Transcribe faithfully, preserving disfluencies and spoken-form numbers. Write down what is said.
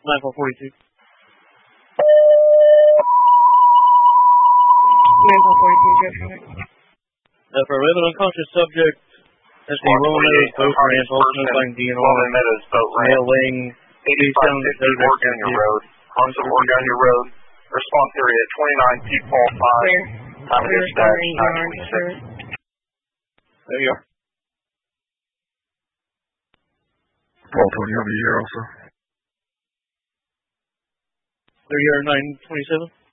nine four forty-two. nine four forty-two, good connect. Uh, for eleven unconscious subject, that's the Rolling Meadows boat ramp, also known D N R, Rolling Meadows boat ramp. male weighing eighty-five fifty Oregonian Road. Onto Oregonian Road. Response area twenty-nine Peatball five. Time to dispatch nine twenty-six. There you are. Paul Tony, I'll be here also. There you are, nine twenty-seven.